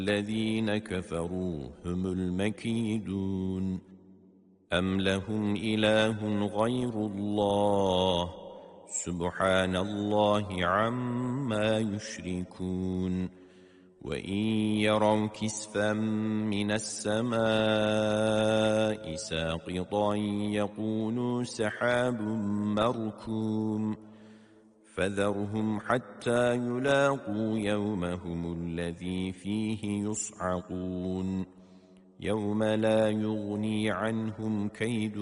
الذين كفروا هم المكيدون أم لهم إله غير الله سبحان الله عما يشركون وإن يروا كسفا من السماء ساقطا يقولوا سحاب مركوم فذرهم حتى يلاقوا يومهم الذي فيه يصعقون يوم لا يغني عنهم كيدهم